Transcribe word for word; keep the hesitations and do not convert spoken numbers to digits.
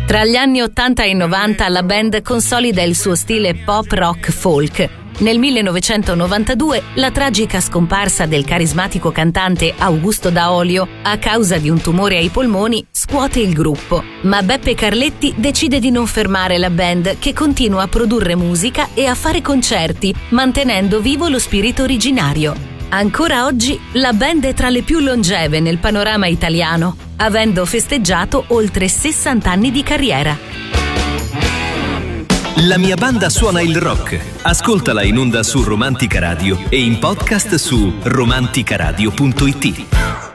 Tra gli anni ottanta e novanta la band consolida il suo stile pop rock folk. Nel millenovecentonovantadue la tragica scomparsa del carismatico cantante Augusto Daolio a causa di un tumore ai polmoni scuote il gruppo, ma Beppe Carletti decide di non fermare la band, che continua a produrre musica e a fare concerti, mantenendo vivo lo spirito originario. Ancora oggi la band è tra le più longeve nel panorama italiano, avendo festeggiato oltre sessanta anni di carriera. La mia banda suona il rock. Ascoltala in onda su Romantica Radio e in podcast su romanticaradio punto it.